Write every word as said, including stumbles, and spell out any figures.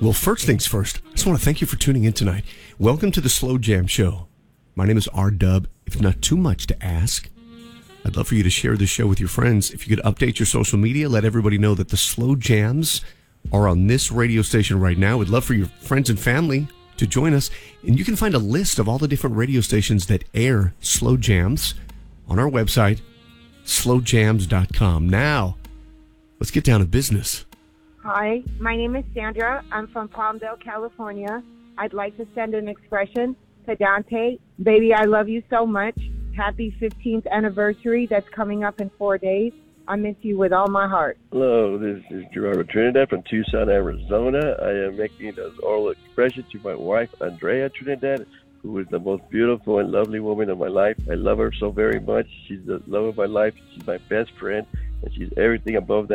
Well, first things first, I just want to thank you for tuning in tonight. Welcome to the Slow Jam Show. My name is R-Dub. If not too much to ask, I'd love for you to share this show with your friends. If you could update your social media, let everybody know that the Slow Jams are on this radio station right now. We'd love for your friends and family to join us. And you can find a list of all the different radio stations that air Slow Jams on our website, slow jams dot com. Now, let's get down to business. Hi, my name is Sandra. I'm from Palmdale, California. I'd like to send an expression to Dante. Baby, I love you so much. Happy fifteenth anniversary that's coming up in four days. I miss you with all my heart. Hello, this is Gerardo Trinidad from Tucson, Arizona. I am making this oral expression to my wife, Andrea Trinidad, who is the most beautiful and lovely woman of my life. I love her so very much. She's the love of my life. She's my best friend, and she's everything above that.